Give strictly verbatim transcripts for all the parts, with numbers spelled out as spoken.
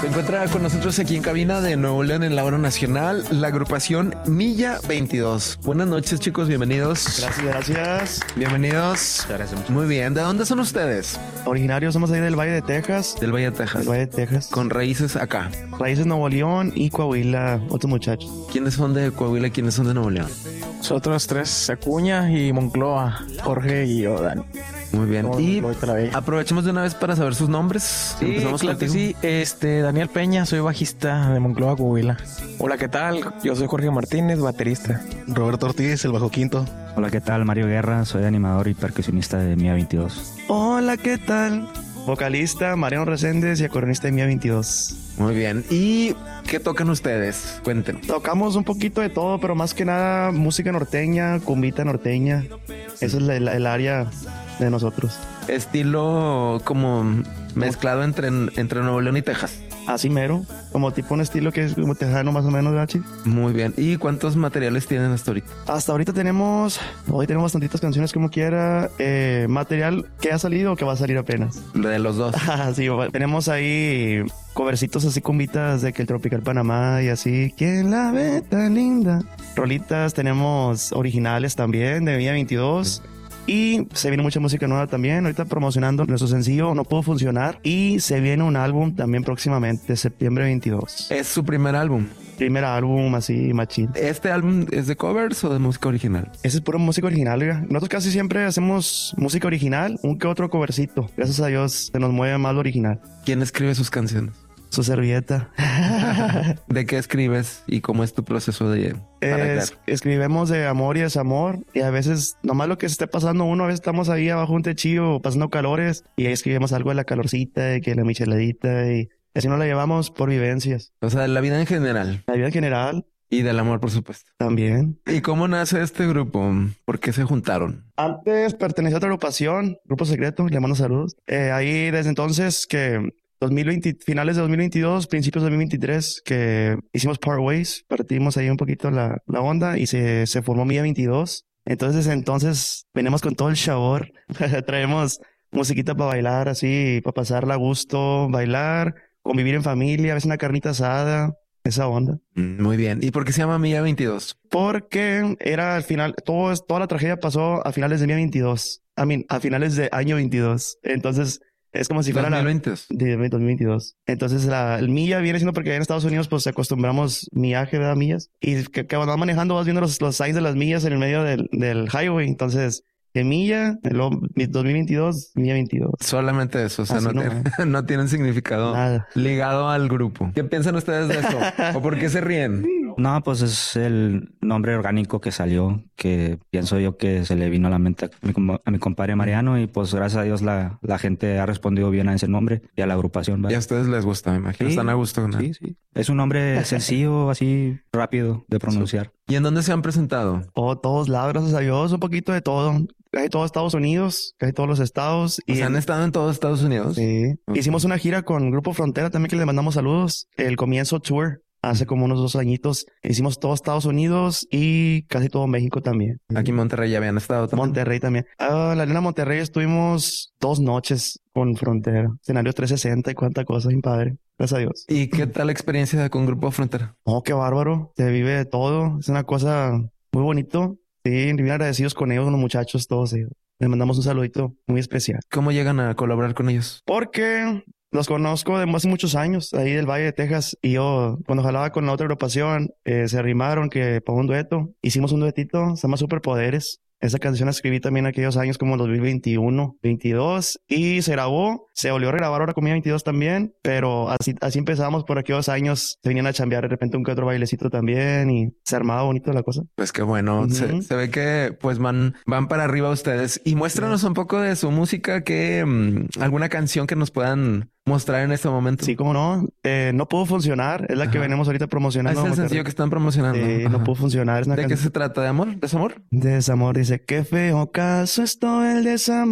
encuentra con nosotros aquí en cabina de Nuevo León en la hora nacional la agrupación Milla veintidós. Buenas noches, chicos, bienvenidos. Gracias, gracias. Bienvenidos. Gracias. Muy bien, ¿de dónde son ustedes? Originarios somos ahí del Valle de Texas. Del Valle de Texas. Del Valle de Texas. Con raíces acá. Raíces Nuevo León y Coahuila, otros muchachos. ¿Quiénes son de Coahuila y quiénes son de Nuevo León? Nosotros tres, Acuña y Moncloa, Jorge y yo, Dan. Muy bien. No, y no, aprovechemos de una vez para saber sus nombres. Sí, Empezamos claro que contigo. sí. Este, Daniel Peña, soy bajista de Moncloa, Coahuila. Hola, ¿qué tal? Yo soy Jorge Martínez, baterista. Roberto Ortiz, el bajo quinto. Hola, ¿qué tal? Mario Guerra, soy animador y percusionista de Milla veintidós. Hola, ¿qué tal? Vocalista Mariano Reséndez y acordeonista de Milla veintidós. Muy bien. ¿Y qué tocan ustedes? Cuéntenos. Tocamos un poquito de todo, pero más que nada música norteña, cumbita norteña. Eso es la, la, el área de nosotros. Estilo como mezclado entre, entre Nuevo León y Texas. Así mero, como tipo un estilo que es como tejano más o menos, ¿gachi? Muy bien. ¿Y cuántos materiales tienen hasta ahorita? Hasta ahorita tenemos, hoy tenemos bastantitas canciones como quiera, eh, material que ha salido o que va a salir apenas. De los dos. Sí, tenemos ahí covercitos así cumbitas de que el Tropical Panamá y así. ¿Quién la ve tan linda? Rolitas, tenemos originales también de Milla veintidós. Y se viene mucha música nueva también. Ahorita promocionando nuestro sencillo No Puedo Funcionar. Y se viene un álbum también próximamente, septiembre veintidós. Es su primer álbum. Primer álbum así, machín. ¿Este álbum es de covers o de música original? Ese es pura música original, ¿verdad? Nosotros casi siempre hacemos música original, un que otro covercito. Gracias a Dios se nos mueve más lo original. ¿Quién escribe sus canciones? Su servilleta. ¿De qué escribes y cómo es tu proceso de es, escribimos de amor y desamor, y a veces nomás lo que se esté pasando uno, a veces estamos ahí abajo un techillo pasando calores y ahí escribimos algo de la calorcita, de que la micheladita, y así nos la llevamos por vivencias. O sea, de la vida en general. La vida en general. Y del amor, por supuesto. También. ¿Y cómo nace este grupo? ¿Por qué se juntaron? Antes pertenecía a otra agrupación, Grupo Secreto, le mando saludos. Eh, ahí desde entonces que dos mil veinte, finales de dos mil veintidós, principios de dos mil veintitrés, que hicimos Part Ways, partimos ahí un poquito la, la onda y se, se formó Milla veintidós. Entonces, entonces venimos con todo el sabor, traemos musiquita para bailar así, para pasarla a gusto, bailar, convivir en familia, a veces una carnita asada, esa onda. Muy bien. ¿Y por qué se llama Milla veintidós? Porque era al final, todo, toda la tragedia pasó a finales de Milla veintidós, I mean, a finales de año veintidós. Entonces, es como si fuera dos mil veinte. la... De dos mil veintidós. Entonces, la el milla viene siendo porque en Estados Unidos, pues, acostumbramos millaje, ¿verdad? Millas. Y que, que cuando vas manejando vas viendo los, los signs de las millas en el medio del, del highway. Entonces, de milla, el dos mil veintidós, Milla veintidós. Solamente eso. O sea, no, no, tiene, no tienen significado nada ligado al grupo. ¿Qué piensan ustedes de eso? ¿O por qué se ríen? No, pues es el nombre orgánico que salió, que pienso yo que se le vino a la mente a mi, a mi compadre Mariano, y pues gracias a Dios la, la gente ha respondido bien a ese nombre y a la agrupación. ¿Vale? Y a ustedes les gusta, me imagino. Sí, Están a gusto, ¿no? Sí, sí. Es un nombre sencillo, así rápido de pronunciar. ¿Y en dónde se han presentado? Oh, todos lados, gracias a Dios, un poquito de todo. Casi todos Estados Unidos, casi todos los estados. Y y han en... estado en todos Estados Unidos. Sí. Okay. Hicimos una gira con Grupo Frontera también, que le mandamos saludos. El Comienzo Tour. Hace como unos dos añitos. Hicimos todo Estados Unidos y casi todo México también. Aquí en Monterrey ya habían estado también. Monterrey también. Ah, la Arena Monterrey estuvimos dos noches con Frontera. Escenario trescientos sesenta y cuánta cosa, bien padre. Gracias a Dios. ¿Y qué tal la experiencia con Grupo Frontera? Oh, qué bárbaro. Se vive de todo. Es una cosa muy bonito. Sí, bien agradecidos con ellos, con los muchachos, todos ellos. Les mandamos un saludito muy especial. ¿Cómo llegan a colaborar con ellos? Porque los conozco de hace muchos años, ahí del Valle de Texas, y yo cuando jalaba con la otra agrupación, eh, se arrimaron que para un dueto, hicimos un duetito, se llama Superpoderes. Esa canción la escribí también aquellos años como dos mil veintiuno, veintidós, y se grabó, se volvió a regrabar ahora con Milla veintidós también, pero así, así empezamos por aquellos años, se venían a chambear de repente un que otro bailecito también y se armaba bonito la cosa. Pues qué bueno, uh-huh. se, se ve que pues van, van para arriba ustedes, y muéstranos un poco de su música, que um, alguna canción que nos puedan mostrar en este momento. Sí, cómo no. Eh, no Puedo Funcionar. Es la Ajá. que venimos ahorita promocionando. Es el sencillo que están promocionando. Eh, no Puedo Funcionar. Es una ¿De can... qué se trata? ¿De amor? ¿Desamor? Desamor. Dice, qué feo caso es todo el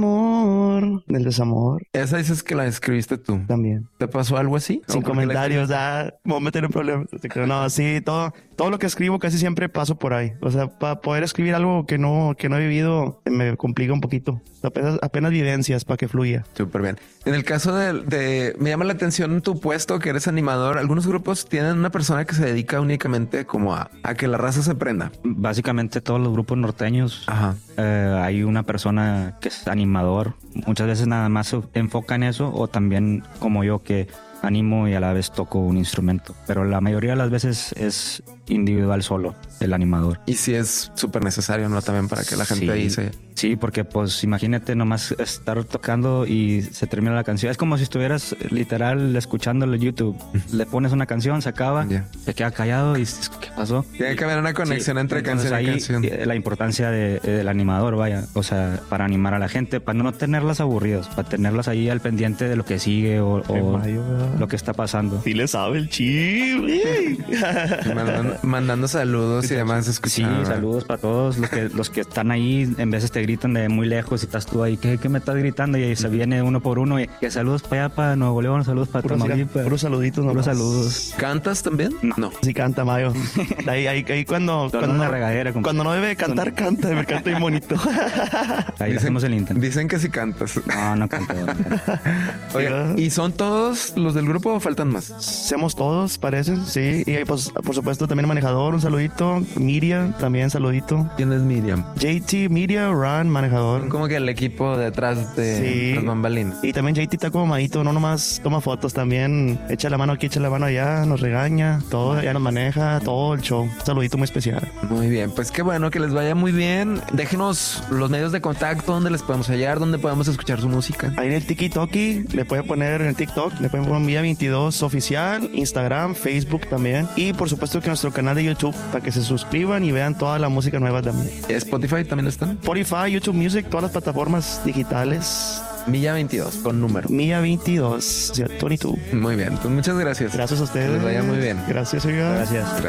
desamor. Del desamor. Esa dices que la escribiste tú. También. ¿Te pasó algo así? Sin comentarios. Ah, me voy a meter en problemas. No, sí, todo, todo lo que escribo casi siempre paso por ahí. O sea, para poder escribir algo que no, que no he vivido, me complica un poquito. Apenas, apenas vivencias para que fluya. Súper bien. En el caso de, de Eh, me llama la atención tu puesto, que eres animador. Algunos grupos tienen una persona que se dedica únicamente como a, a que la raza se prenda. Básicamente todos los grupos norteños, Ajá. eh, hay una persona que es animador. Muchas veces nada más se enfoca en eso, o también como yo que animo y a la vez toco un instrumento. Pero la mayoría de las veces es individual solo, el animador. Y sí es súper necesario, ¿no? También para que la gente Sí, ahí se... sí, porque pues imagínate nomás estar tocando y se termina la canción. Es como si estuvieras literal escuchándolo en YouTube. Le pones una canción, se acaba, Ya. se queda callado y dices, ¿qué pasó? Tiene que haber una conexión Sí, entre entonces canción y ahí, canción. eh, La importancia de- del animador, vaya, o sea, para animar a la gente, para no tenerlas aburridas, para tenerlas ahí al pendiente de lo que sigue o, En o mayo, ¿verdad? lo que está pasando. Sí le sabe el chip. Mandan- mandando saludos y demás. Sí, Escuchando. saludos para todos los que los que están ahí. En veces te gritan de muy lejos y estás tú ahí, ¿qué, qué me estás gritando? Y se viene uno por uno y que saludos para allá, para Nuevo León, saludos para Puros, Tamaulipas. puros saluditos, Puros nomás. saludos. ¿Cantas también? No. Sí canta, Mayo. Ahí, ahí, ahí cuando, Solo cuando, una no, regadera, compa. cuando no debe cantar, canta. Me canta bien bonito. Ahí hacemos el intento. Dicen que sí cantas. No, no canto. no canto. Oye, ¿y son todos los del grupo o faltan más? Seamos todos, parecen, sí. Y pues, por supuesto, también el manejador, un saludito. Miria, también saludito. ¿Quién es Miriam? J T, Miria, Ran, manejador. Como que el equipo detrás de Sí. las bambalinas. Y también J T está como madito, no nomás toma fotos, también echa la mano aquí, echa la mano allá, nos regaña, todo, ya nos maneja, todo el show. Un saludito muy especial. Muy bien, pues qué bueno, que les vaya muy bien. Déjenos los medios de contacto, donde les podemos hallar, donde podemos escuchar su música. Ahí en el Tiki-Toki, le pueden poner en el TikTok, le pueden poner Mía veintidós oficial, Instagram, Facebook también. Y por supuesto que nuestro canal de YouTube, para que se suscriban y vean toda la música nueva también. Spotify también están. Spotify, YouTube Music, todas las plataformas digitales. Milla veintidós con número. Mía veintidós, o sea, veintidós. Muy bien, pues muchas gracias. Gracias a ustedes. Que les vaya muy bien. Gracias, oiga. Gracias.